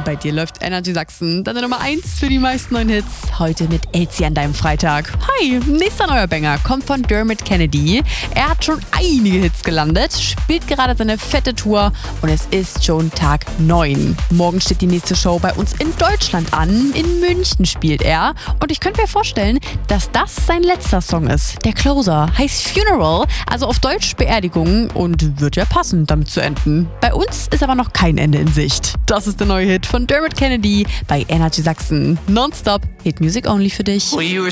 Bei dir läuft Energy Sachsen, deine Nummer 1 für die meisten neuen Hits. Heute mit Elsie an deinem Freitag. Hi, nächster neuer Banger kommt von Dermot Kennedy. Er hat schon einige Hits gelandet, spielt gerade seine fette Tour und es ist schon Tag 9. Morgen steht die nächste Show bei uns in Deutschland an. In München spielt er und ich könnte mir vorstellen, dass das sein letzter Song ist. Der Closer heißt Funeral, also auf Deutsch Beerdigung und wird ja passen, damit zu enden. Bei uns ist aber noch kein Ende in Sicht. Das ist der neue Hit von Dermot Kennedy bei Energy Sachsen. Nonstop Hit Music Only für dich.